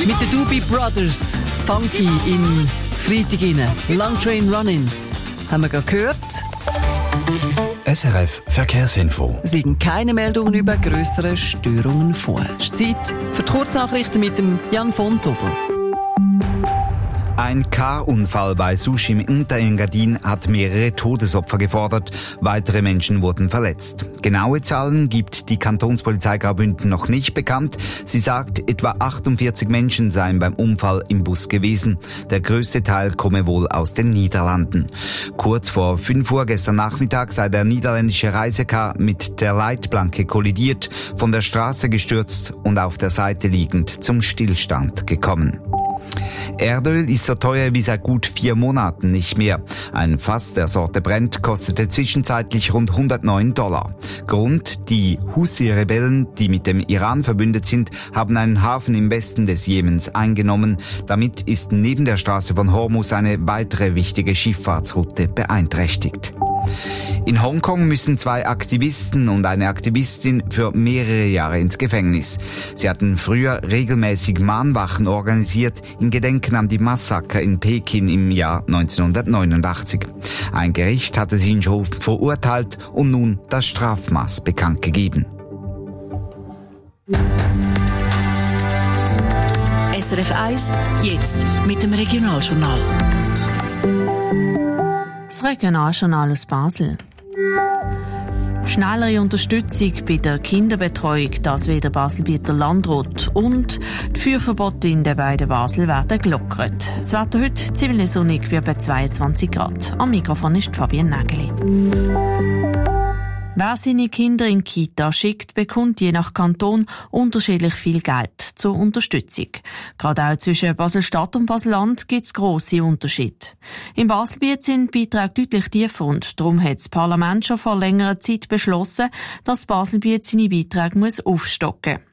Mit den Doobie Brothers, Funky in Freitag rein. Long Train Running. Haben wir gerade gehört? SRF Verkehrsinfo. Es liegen keine Meldungen über grössere Störungen vor. Es ist Zeit für die Kurznachrichten mit dem Jan von Tobel. Ein Car-Unfall bei Sushi im Unterengadin hat mehrere Todesopfer gefordert. Weitere Menschen wurden verletzt. Genaue Zahlen gibt die Kantonspolizei Graubünden noch nicht bekannt. Sie sagt, etwa 48 Menschen seien beim Unfall im Bus gewesen. Der größte Teil komme wohl aus den Niederlanden. Kurz vor 5 Uhr gestern Nachmittag sei der niederländische Reisecar mit der Leitplanke kollidiert, von der Straße gestürzt und auf der Seite liegend zum Stillstand gekommen. Erdöl ist so teuer wie seit gut 4 Monaten nicht mehr. Ein Fass der Sorte Brent kostete zwischenzeitlich rund $109. Grund: die Houthi-Rebellen, die mit dem Iran verbündet sind, haben einen Hafen im Westen des Jemens eingenommen. Damit ist neben der Straße von Hormuz eine weitere wichtige Schifffahrtsroute beeinträchtigt. In Hongkong müssen 2 Aktivisten und eine Aktivistin für mehrere Jahre ins Gefängnis. Sie hatten früher regelmäßig Mahnwachen organisiert in Gedenken an die Massaker in Peking im Jahr 1989. Ein Gericht hatte sie schon verurteilt und nun das Strafmaß bekannt gegeben. SRF 1, jetzt mit dem Regionaljournal. Das Regionaljournal aus Basel. Schnellere Unterstützung bei der Kinderbetreuung, das will der Baselbieter Landrat. Und die Führverbote in den beiden Basel werden gelockert. Das Wetter heute ziemlich sonnig bei etwa 22 Grad. Am Mikrofon ist Fabienne Nägeli. Wer seine Kinder in die Kita schickt, bekommt je nach Kanton unterschiedlich viel Geld zur Unterstützung. Gerade auch zwischen Basel-Stadt und Basel-Land gibt es grosse Unterschiede. Im Baselbiet sind die Beiträge deutlich tiefer und darum hat das Parlament schon vor längerer Zeit beschlossen, dass Baselbiet seine Beiträge aufstocken muss.